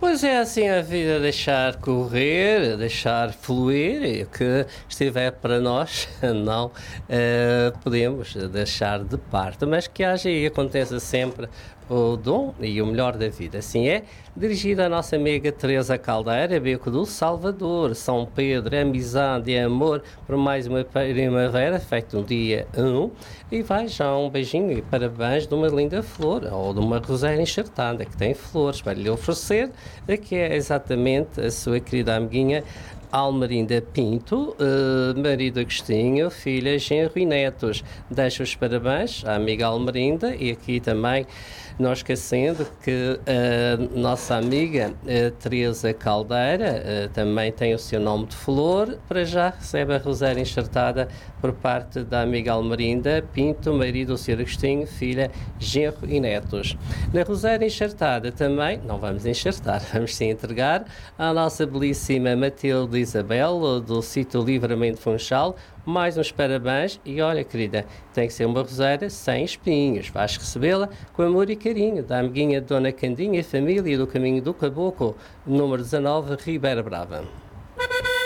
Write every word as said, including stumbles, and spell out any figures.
Pois é, assim a vida, deixar correr, deixar fluir, e o que estiver para nós, não eh, podemos deixar de parte, mas que haja e aconteça sempre o dom e o melhor da vida. Assim é, dirigido à nossa amiga Teresa Caldeira, Beco do Salvador, São Pedro, amizade e amor por mais uma primavera, feito no dia um, e vai já um beijinho e parabéns de uma linda flor, ou de uma rosélia enxertada, que tem flores para lhe oferecer, que é exatamente a sua querida amiguinha Almerinda Pinto, uh, marido Agostinho, filha, genro e netos. Deixo os parabéns à amiga Almerinda e aqui também não esquecendo que a nossa amiga uh, Teresa Caldeira uh, também tem o seu nome de flor, para já recebe a rosélia enxertada por parte da amiga Almerinda Pinto, marido do senhor Agostinho, filha, genro e netos. Na rosélia enxertada também, não vamos enxertar, vamos sim entregar à nossa belíssima Matilde Isabel, do sítio Livramento Funchal, mais uns parabéns e olha, querida, tem que ser uma rosélia sem espinhos. Vais recebê-la com amor e carinho da amiguinha Dona Candinha e família do Caminho do Caboclo, número dezanove, Ribeira Brava.